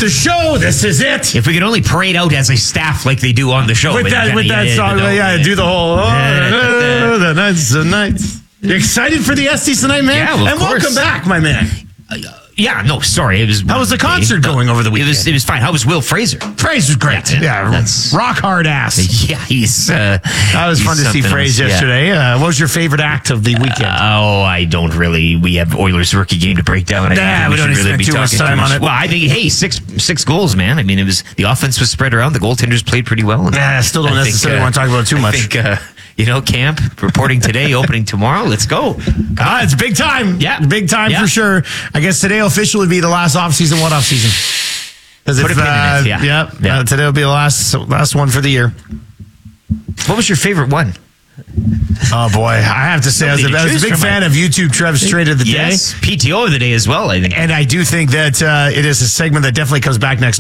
the show. This is it. If we could only parade out as a staff like they do on the show. With that song. Do the whole, the nights. You excited for the Estes tonight, man? Yeah, well, and welcome back, my man. Sorry. How was the concert going over the weekend? It was fine. How was Will Fraser? Fraser's great. Yeah, that's rock hard ass. Yeah, he's. That was fun to see Fraser yesterday. What was your favorite act of the weekend? I don't really. We have Oilers rookie game to break down. We don't need to spend too much time on it. Well, I think six goals, man. I mean, the offense was spread around. The goaltenders played pretty well. I still don't necessarily want to talk about it too much. I think, camp reporting today, opening tomorrow. Let's go. It's big time. Yeah. Big time for sure. I guess today will officially be the last off-season. What off-season? Put a pin in it. Yeah. Today will be the last one for the year. What was your favorite one? Oh, boy. I have to say, I was a big fan of YouTube Trev's Trade of the Day. Yes, PTO of the day as well, I think. And I do think that it is a segment that definitely comes back next